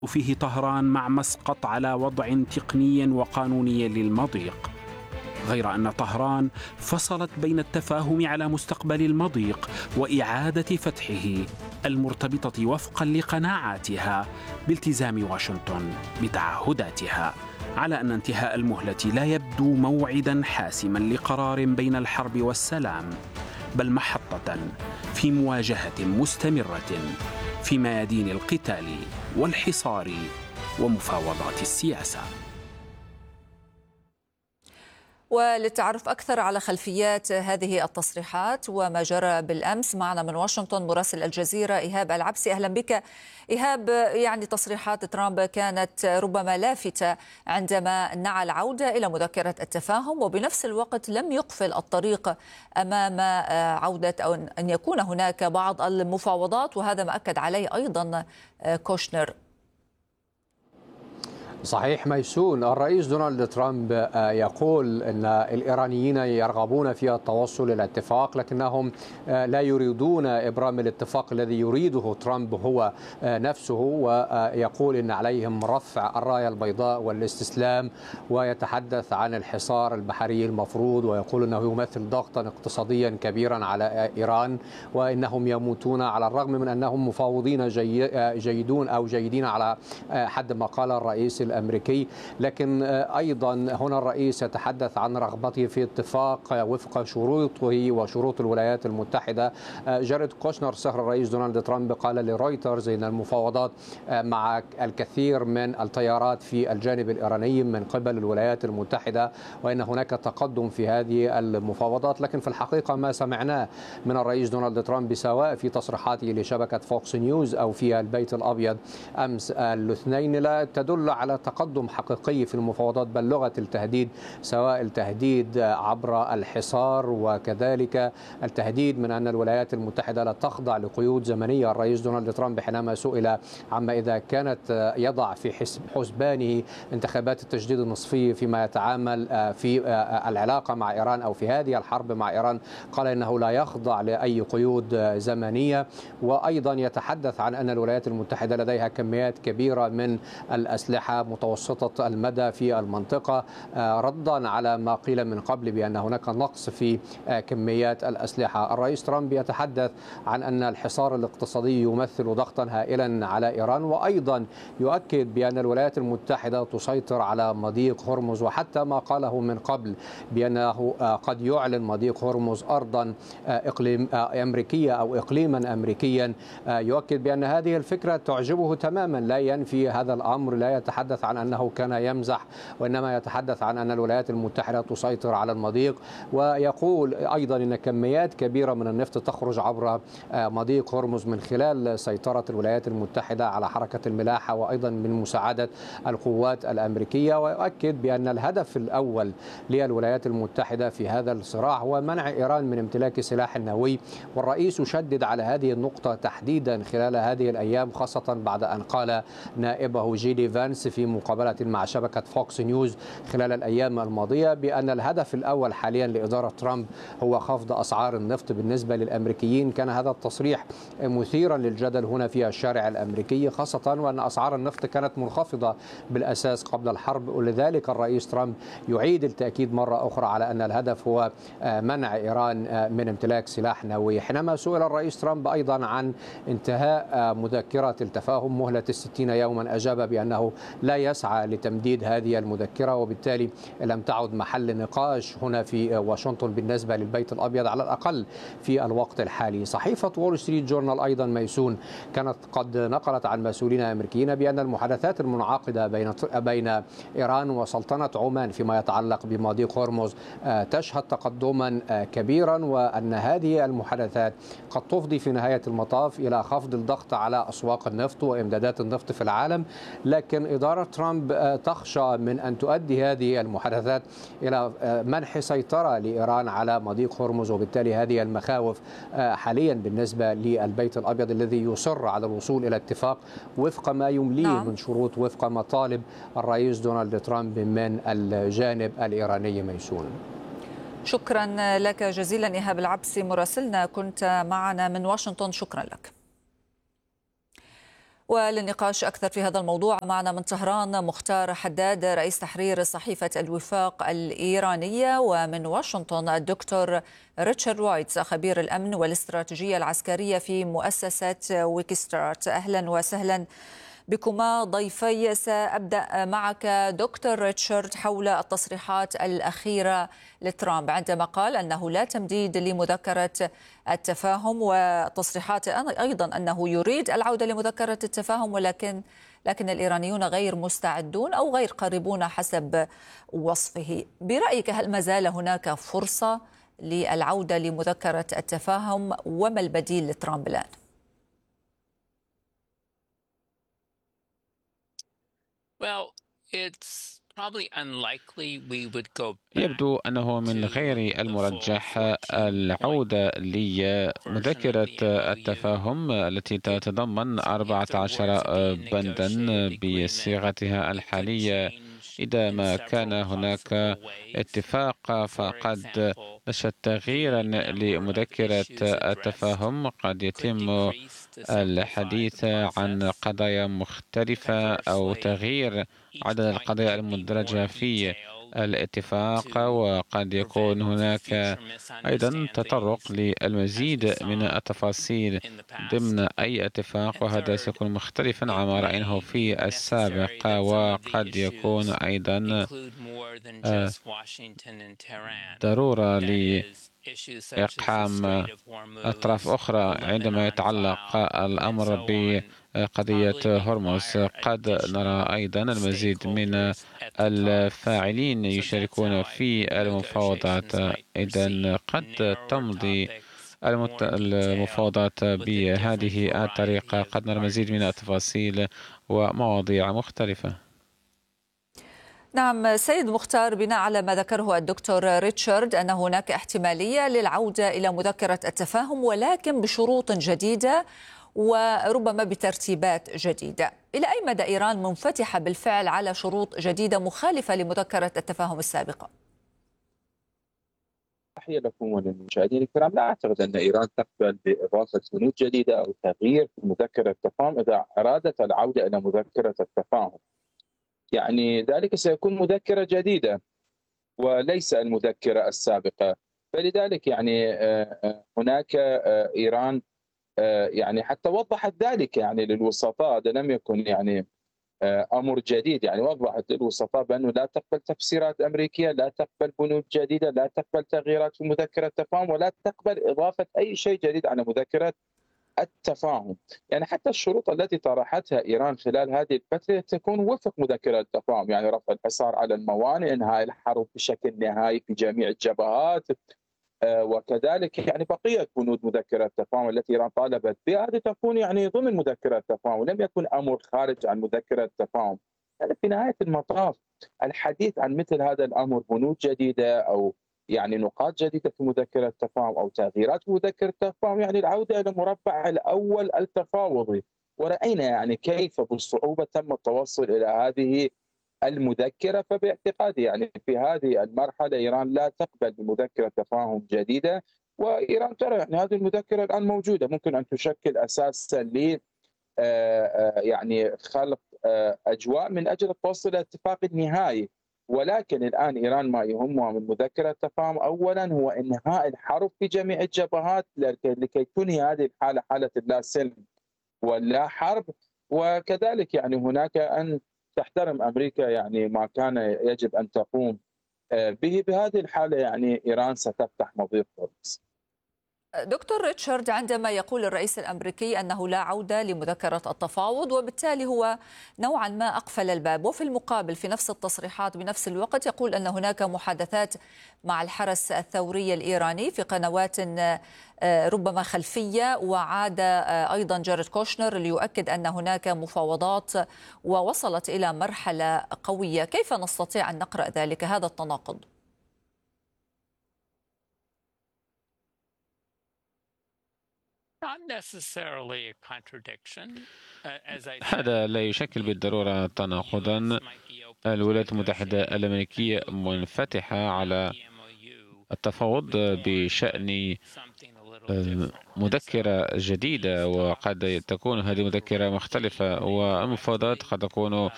فيه طهران مع مسقط على وضع تقني وقانوني للمضيق، غير أن طهران فصلت بين التفاهم على مستقبل المضيق وإعادة فتحه المرتبطة وفقا لقناعاتها بالتزام واشنطن بتعهداتها، على أن انتهاء المهلة لا يبدو موعدا حاسما لقرار بين الحرب والسلام، بل محطة في مواجهة مستمرة في ميادين القتال والحصار ومفاوضات السياسة. وللتعرف أكثر على خلفيات هذه التصريحات وما جرى بالأمس معنا من واشنطن مراسل الجزيرة إيهاب العبسي. أهلا بك إيهاب. يعني تصريحات ترامب كانت ربما لافتة عندما نعى العودة إلى مذكرة التفاهم، وبنفس الوقت لم يقفل الطريق أمام عودة أو أن يكون هناك بعض المفاوضات، وهذا ما أكد عليه أيضا كوشنر. صحيح ميسون، الرئيس دونالد ترامب يقول أن الإيرانيين يرغبون في التوصل إلى اتفاق، لكنهم لا يريدون إبرام الاتفاق الذي يريده ترامب هو نفسه، ويقول أن عليهم رفع الراية البيضاء والاستسلام، ويتحدث عن الحصار البحري المفروض، ويقول أنه يمثل ضغطا اقتصاديا كبيرا على إيران، وإنهم يموتون على الرغم من أنهم مفاوضين جيدون أو جيدين على حد ما قال الرئيس الأمريكي. لكن أيضا هنا الرئيس يتحدث عن رغبته في اتفاق وفق شروطه وشروط الولايات المتحدة. جاريد كوشنر صهر الرئيس دونالد ترامب قال لرويترز إن المفاوضات مع الكثير من التيارات في الجانب الإيراني من قبل الولايات المتحدة، وإن هناك تقدم في هذه المفاوضات. لكن في الحقيقة ما سمعناه من الرئيس دونالد ترامب سواء في تصريحاته لشبكة فوكس نيوز أو في البيت الأبيض أمس الاثنين لا تدل على تقدم حقيقي في المفاوضات، بل لغة التهديد، سواء التهديد عبر الحصار وكذلك التهديد من أن الولايات المتحدة لا تخضع لقيود زمنية. الرئيس دونالد ترامب حينما سئل عما إذا كانت يضع في حسبانه انتخابات التجديد النصفي فيما يتعامل في العلاقة مع إيران أو في هذه الحرب مع إيران، قال إنه لا يخضع لأي قيود زمنية. وأيضا يتحدث عن أن الولايات المتحدة لديها كميات كبيرة من الأسلحة متوسطة المدى في المنطقة، ردا على ما قيل من قبل بأن هناك نقص في كميات الأسلحة. الرئيس ترامب يتحدث عن أن الحصار الاقتصادي يمثل ضغطا هائلا على إيران، وأيضا يؤكد بأن الولايات المتحدة تسيطر على مضيق هرمز، وحتى ما قاله من قبل بأنه قد يعلن مضيق هرمز أرضا أمريكية أو إقليما أمريكيا. يؤكد بأن هذه الفكرة تعجبه تماما، لا ينفي هذا الأمر، لا يتحدث عن أنه كان يمزح، وإنما يتحدث عن أن الولايات المتحدة تسيطر على المضيق. ويقول أيضا أن كميات كبيرة من النفط تخرج عبر مضيق هرمز من خلال سيطرة الولايات المتحدة على حركة الملاحة، وأيضا من مساعدة القوات الأمريكية. ويؤكد بأن الهدف الأول للولايات المتحدة في هذا الصراع هو منع إيران من امتلاك سلاح نووي، والرئيس يشدد على هذه النقطة تحديدا خلال هذه الأيام، خاصة بعد أن قال نائبه جيدي فانس في مقابلة مع شبكة فوكس نيوز خلال الأيام الماضية بأن الهدف الأول حاليا لإدارة ترامب هو خفض أسعار النفط بالنسبة للأمريكيين. كان هذا التصريح مثيرا للجدل هنا في الشارع الأمريكي، خاصة وأن أسعار النفط كانت منخفضة بالأساس قبل الحرب، ولذلك الرئيس ترامب يعيد التأكيد مرة أخرى على أن الهدف هو منع إيران من امتلاك سلاح نووي. حينما سئل الرئيس ترامب أيضا عن انتهاء مذكرة التفاهم مهلة 60 يوما، أجاب بأنه لا يسعى لتمديد هذه المذكرة، وبالتالي لم تعد محل نقاش هنا في واشنطن بالنسبة للبيت الأبيض على الأقل في الوقت الحالي. صحيفة وول ستريت جورنال أيضا ميسون كانت قد نقلت عن مسؤولين أمريكيين بأن المحادثات المنعقدة بين إيران وسلطنة عمان فيما يتعلق بمضيق هرمز تشهد تقدما كبيرا، وأن هذه المحادثات قد تفضي في نهاية المطاف إلى خفض الضغط على أسواق النفط وإمدادات النفط في العالم. لكن إدارة ترامب تخشى من أن تؤدي هذه المحادثات إلى منح سيطرة لإيران على مضيق هرمز، وبالتالي هذه المخاوف حاليا بالنسبة للبيت الأبيض الذي يصر على الوصول إلى اتفاق وفق ما يمليه من شروط، وفق مطالب الرئيس دونالد ترامب من الجانب الإيراني. ميسون، شكرا لك جزيلا إيهاب العبسي مراسلنا، كنت معنا من واشنطن، شكرا لك. وللنقاش أكثر في هذا الموضوع معنا من طهران مختار حداد رئيس تحرير صحيفة الوفاق الإيرانية، ومن واشنطن الدكتور ريتشارد وايتس خبير الأمن والاستراتيجية العسكرية في مؤسسة ويكيستارت. أهلا وسهلا بكما ضيفي. سأبدأ معك دكتور ريتشارد حول التصريحات الأخيرة لترامب عندما قال أنه لا تمديد لمذكرة التفاهم، وتصريحات أيضا أنه يريد العودة لمذكرة التفاهم لكن الإيرانيون غير مستعدون أو غير قريبون حسب وصفه. برأيك هل ما زال هناك فرصة للعودة لمذكرة التفاهم، وما البديل لترامب الآن؟ يبدو أنه من غير المرجح العودة لمذكرة التفاهم التي تتضمن 14 بندا بصيغتها الحالية. إذا ما كان هناك اتفاق فقد نشأ تغييرا لمذكرة التفاهم، قد يتم الحديث عن قضايا مختلفة أو تغيير عدد القضايا المندرجة في الاتفاق، وقد يكون هناك أيضا تطرق للمزيد من التفاصيل ضمن أي اتفاق، وهذا سيكون مختلفا عما رأيناه في السابق، وقد يكون أيضا ضرورة لإقحام أطراف أخرى عندما يتعلق الأمر بقضية هرمز. قد نرى أيضا المزيد من الفاعلين يشاركون في المفاوضات. إذن قد تمضي المفاوضات بهذه الطريقة، قد نرى المزيد من التفاصيل ومواضيع مختلفة. نعم سيد مختار، بناء على ما ذكره الدكتور ريتشارد أن هناك احتمالية للعودة إلى مذكرة التفاهم ولكن بشروط جديدة وربما بترتيبات جديدة، إلى أي مدى إيران منفتحة بالفعل على شروط جديدة مخالفة لمذكرة التفاهم السابقة؟ تحية لكم وللمشاهدين الكرام. لا أعتقد أن إيران تقبل بإضافة بنود جديدة أو تغيير في مذكرة التفاهم إذا أرادت العودة إلى مذكرة التفاهم. يعني ذلك سيكون مذكرة جديدة وليس المذكرة السابقة، فلذلك يعني هناك إيران يعني حتى وضحت ذلك يعني للوسطاء، هذا لم يكن يعني أمر جديد، يعني وضحت للوسطاء بأنه لا تقبل تفسيرات أمريكية، لا تقبل بنود جديدة، لا تقبل تغييرات في مذكرة التفاهم، ولا تقبل إضافة أي شيء جديد على مذكرة التفاهم. يعني حتى الشروط التي طرحتها إيران خلال هذه الفترة تكون وفق مذكرة التفاهم، يعني رفع الحصار على الموانئ، انهاء الحرب بشكل نهائي في جميع الجبهات، وكذلك يعني بقية بنود مذكرة التفاهم التي إيران طالبت بها، هذه تكون يعني ضمن مذكرة التفاهم ولم يكن أمر خارج عن مذكرة التفاهم. يعني في نهاية المطاف الحديث عن مثل هذا الأمر، بنود جديدة أو يعني نقاط جديدة في مذكرة التفاهم أو تغييرات في مذكرة التفاهم، يعني العودة إلى المربع الأول التفاوضي، ورأينا يعني كيف بالصعوبة تم التوصل إلى هذه المذكرة. فباعتقادي يعني في هذه المرحلة إيران لا تقبل بمذكرة تفاهم جديدة، وإيران ترى يعني هذه المذكرة الآن موجودة، ممكن أن تشكل أساسا ل يعني خلق أجواء من أجل التوصل إلى اتفاق نهائي. ولكن الآن إيران ما يهمها من مذكرة التفاهم أولا هو إنهاء الحرب في جميع الجبهات لكي تنهي هذه الحالة، حالة لا سلم ولا حرب، وكذلك يعني هناك أن تحترم أمريكا يعني ما كان يجب أن تقوم به. بهذه الحالة يعني إيران ستفتح مضيق هرمز. دكتور ريتشارد، عندما يقول الرئيس الأمريكي أنه لا عودة لمذكرة التفاوض وبالتالي هو نوعا ما أقفل الباب، وفي المقابل في نفس التصريحات بنفس الوقت يقول أن هناك محادثات مع الحرس الثوري الإيراني في قنوات ربما خلفية، وعاد أيضا جاريد كوشنر ليؤكد أن هناك مفاوضات ووصلت إلى مرحلة قوية. كيف نستطيع أن نقرأ ذلك، هذا التناقض؟ هذا لا يشكل بالضرورة تناقضا. الولايات المتحدة الأمريكية منفتحة على التفاوض بشأن مذكرة جديدة، وقد تكون هذه مذكرة مختلفة، والمفاوضات قد تكون